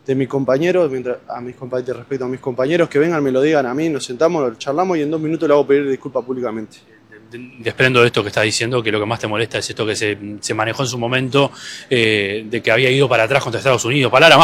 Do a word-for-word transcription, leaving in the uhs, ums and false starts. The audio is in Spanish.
de mis compañeros, mientras, a mis compañeros, respecto a mis compañeros, que vengan, me lo digan a mí, nos sentamos, lo charlamos y en dos minutos le hago pedir disculpas públicamente. Desprendo de esto que estás diciendo, que lo que más te molesta es esto que se, se manejó en su momento, eh, de que había ido para atrás contra Estados Unidos. Palabras